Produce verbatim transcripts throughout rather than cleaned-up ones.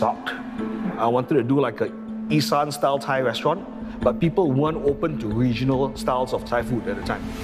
sucked. I wanted to do like a Isan-style Thai restaurant, but people weren't open to regional styles of Thai food at the time.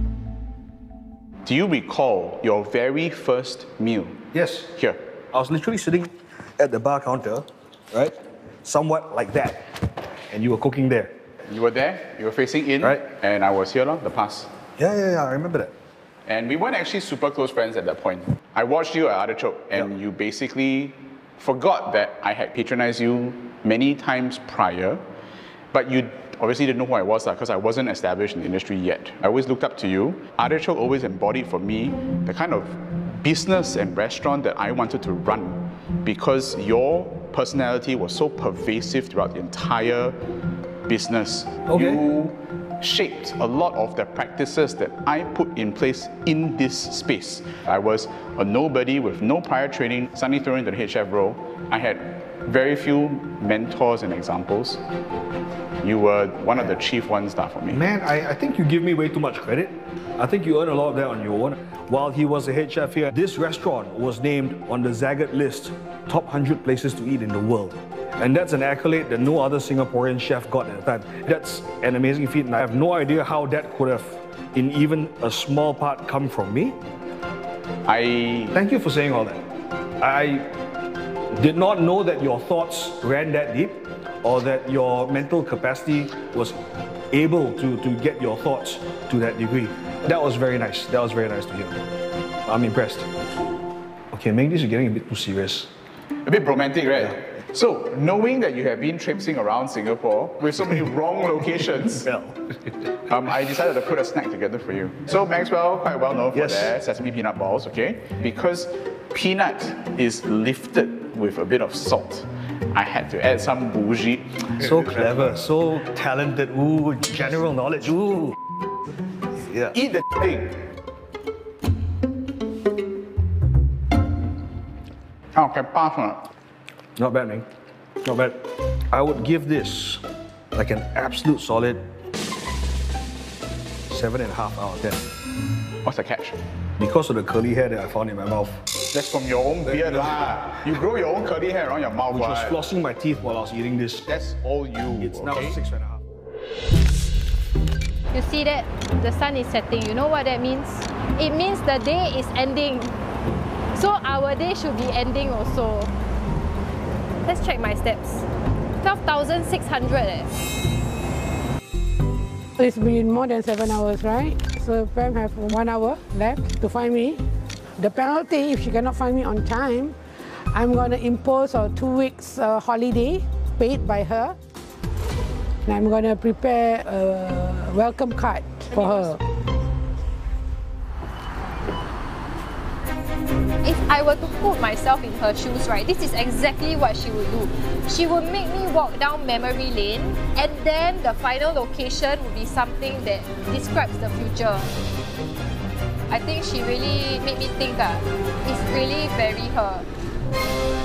Do you recall your very first meal? Yes. Here. I was literally sitting at the bar counter, right? Somewhat like that. And you were cooking there. You were there, you were facing in, right? And I was here, the pass. Yeah, yeah, yeah, I remember that. And we weren't actually super close friends at that point. I watched you at Artichoke, and yep. you basically forgot that I had patronized you many times prior, but you obviously didn't know who I was because I wasn't established in the industry yet. I always looked up to you. Artichoke always embodied for me the kind of business and restaurant that I wanted to run because your personality was so pervasive throughout the entire business. Okay. You shaped a lot of the practices that I put in place in this space. I was a nobody with no prior training, suddenly thrown into the head chef role. I had very few mentors and examples. You were one of the chief one star for me. Man, I, I think you give me way too much credit. I think you earn a lot of that on your own. While he was the head chef here, this restaurant was named on the Zagat list, top one hundred places to eat in the world. And that's an accolade that no other Singaporean chef got at the time. That's an amazing feat, and I have no idea how that could have, in even a small part, come from me. I... Thank you for saying all that. I did not know that your thoughts ran that deep, or that your mental capacity was able to, to get your thoughts to that degree. That was very nice. That was very nice to hear. I'm impressed. Okay, maybe this is getting a bit too serious. A bit romantic, right? Yeah. So, knowing that you have been traipsing around Singapore with so many wrong locations, well. um, I decided to put a snack together for you. So Maxwell, quite well known for yes. their sesame peanut balls, okay? Because peanut is lifted with a bit of salt. I had to add some bougie. So clever, so talented, ooh, general knowledge, ooh. Yeah. Eat the thing. Oh, can pass on it. Not bad, man. Not bad. I would give this like an absolute solid seven and a half out of ten. What's the catch? Because of the curly hair that I found in my mouth. That's from your own beard lah. You grow your own curly hair around your mouth. Which was right? flossing my teeth while I was eating this. That's all you. It's okay? now six and a half. You see that? The sun is setting. You know what that means? It means the day is ending. So our day should be ending also. Let's check my steps. twelve thousand six hundred eh. It's been more than seven hours, right? So Pam have one hour left to find me. The penalty, if she cannot find me on time, I'm going to impose a two weeks uh, holiday paid by her. And I'm going to prepare a welcome card for her. If I were to put myself in her shoes, right, this is exactly what she would do. She would make me walk down memory lane, and then the final location would be something that describes the future. I think she really made me think that it's really very her.